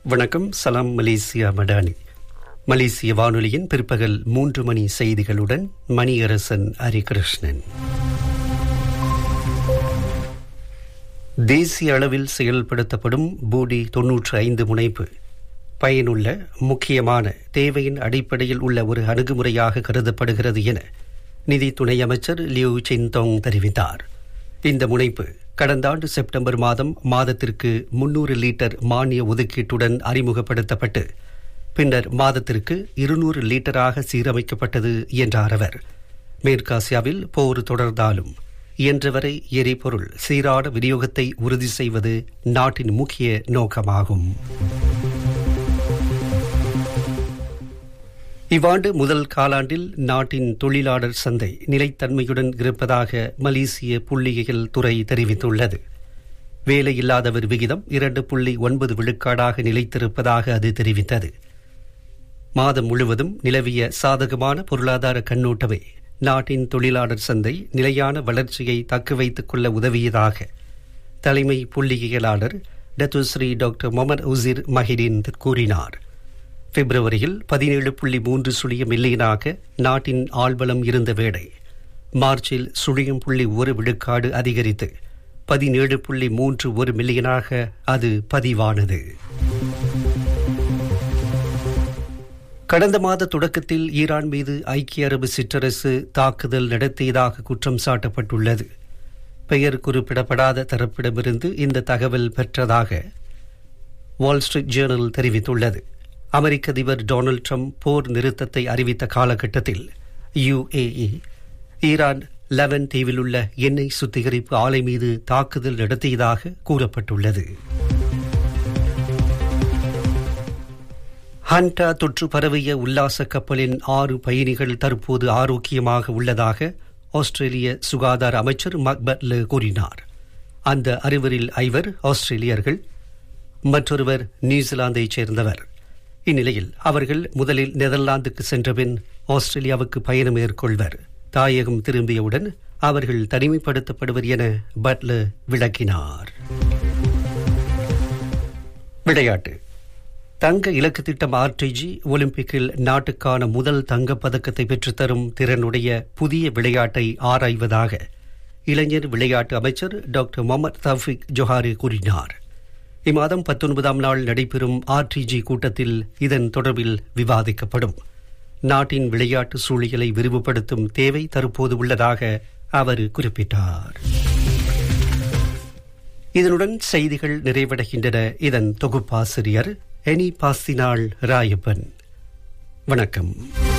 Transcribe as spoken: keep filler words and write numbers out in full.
வணக்கம். சலாம் மலேசியா மடானி. மலேசிய வானொலியின் பிற்பகல் மூன்று மணி செய்திகளுடன் மணியரசன் ஹரிகிருஷ்ணன். தேசிய அளவில் செயல்படுத்தப்படும் பூடி தொன்னூற்று ஐந்து முனைப்பு பயனுள்ள முக்கியமான தேவையின் அடிப்படையில் உள்ள ஒரு அணுகுமுறையாக கருதப்படுகிறது என நிதி துணை அமைச்சர் லியூ சின்தோங் தெரிவித்தார். இந்த முனைப்பு கடந்த ஆண்டு செப்டம்பர் மாதம் மாதத்திற்கு முன்னூறு லிட்டர் மானிய ஒதுக்கீட்டுடன் அறிமுகப்படுத்தப்பட்டு பின்னர் மாதத்திற்கு இருநூறு லிட்டராக சீரமைக்கப்பட்டது என்றார் அவர். மேற்காசியாவில் போர் தொடர்ந்தாலும் இயன்றவரை எரிபொருள் சீரான விநியோகத்தை உறுதி செய்வது நாட்டின் முக்கிய நோக்கமாகும். இவ்வாண்டு முதல் காலாண்டில் நாட்டின் தொழிலாளர் சந்தை நிலைத்தன்மையுடன் இருப்பதாக மலேசிய புள்ளியியல் துறை தெரிவித்துள்ளது. வேலையில்லாதவர் விகிதம் இரண்டு புள்ளி ஒன்பது விழுக்காடாக நிலைத்திருப்பதாக அது தெரிவித்தது. மாதம் முழுவதும் நிலவிய சாதகமான பொருளாதார கண்ணோட்டமே நாட்டின் தொழிலாளர் சந்தை நிலையான வளர்ச்சியை தக்க வைத்துக் கொள்ள உதவியதாக தலைமை புள்ளியியலாளர் டத்துஸ்ரீ டாக்டர் முகமது உசிர் மஹிடின் கூறினார். பிப்ரவரியில் பதினேழு புள்ளி மூன்று சுழியம் மில்லியனாக நாட்டின் ஆள்பலம் இருந்த வேளை மார்ச்சில் சுழியம் புள்ளி ஒரு விழுக்காடு அதிகரித்து பதினேழு புள்ளி மூன்று ஒரு மில்லியனாக அது பதிவானது. கடந்த மாத தொடக்கத்தில் ஈரான் மீது ஐக்கிய அரபு சிற்றரசு தாக்குதல் நடத்தியதாக குற்றம் சாட்டப்பட்டுள்ளது. பெயர் குறிப்பிடப்படாத தரப்பிடமிருந்து இந்த தகவல் பெற்றதாக வால் ஸ்ட்ரீட் ஜேர்னல் தெரிவித்துள்ளது. அமெரிக்க அதிபர் டொனால்டு ட்ரம்ப் போர் நிறுத்தத்தை அறிவித்த காலகட்டத்தில் யுஏஇ ஈரான் லெவன் தீவில் உள்ள எண்ணெய் சுத்திகரிப்பு ஆலை மீது தாக்குதல் நடத்தியதாக கூறப்பட்டுள்ளது. ஹண்டா தொற்று பரவிய உல்லாச கப்பலின் ஆறு பயணிகள் தற்போது ஆரோக்கியமாக உள்ளதாக ஆஸ்திரேலிய சுகாதார அமைச்சர் மார்க் பட்லர் கூறினார். அந்த அறுவரில் ஐவர் ஆஸ்திரேலியர்கள், மற்றொருவர் நியூசிலாந்தைச் சேர்ந்தவர். இந்நிலையில் அவர்கள் முதலில் நெதர்லாந்துக்கு சென்றபின் ஆஸ்திரேலியாவுக்கு பயணம் மேற்கொள்வர். தாயகம் திரும்பியவுடன் அவர்கள் தனிமைப்படுத்தப்படுவர் என பட்லர் விளக்கினார். விளையாட்டு. தங்க இலக்கு திட்டம் ஆர்டிஜி ஒலிம்பிக்கில் நாட்டுக்கான முதல் தங்கப் பதக்கத்தை பெற்றுத்தரும் திறனுடைய புதிய விளையாட்டை ஆராய்வதாக இளைஞர் விளையாட்டு அமைச்சர் டாக்டர் முகமது தஃபீக் ஜொஹாரி கூறினார். இம்மாதம் பத்தொன்பதாம் நாள் நடைபெறும் ஆர்டிஜி கூட்டத்தில் இதன் தொடர்பில் விவாதிக்கப்படும். நாட்டின் விளையாட்டு சூழலை விரிவுபடுத்தும் தேவை தற்போது உள்ளதாக அவர் குறிப்பிட்டார். இதனுடன் செய்திகள் நிறைவடைகின்றன. இதன் தொகுப்பாசிரியர் எனி பாஸ்தினாள் ராயப்பன். வணக்கம்.